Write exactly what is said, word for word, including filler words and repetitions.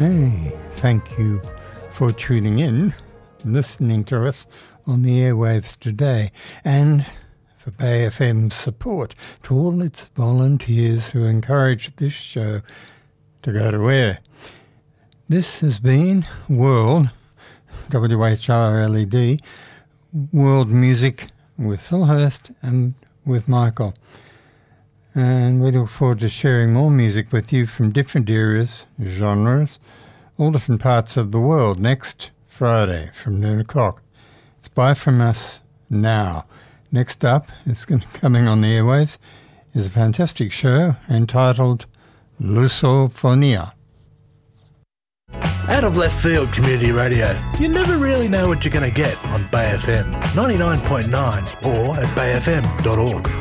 Hey, thank you for tuning in, listening to us on the airwaves today, and for Bay F M's support to all its volunteers who encourage this show to go to air. This has been World, W H R L E D, World Music with Phil Hurst and with Michael. And we look forward to sharing more music with you from different areas, genres, all different parts of the world next Friday from noon o'clock. It's bye from us now. Next up, is coming on the airwaves, is a fantastic show entitled Lusophonia. Out of left field community radio. You never really know what you're going to get on Bay F M ninety-nine point nine or at bay f m dot org.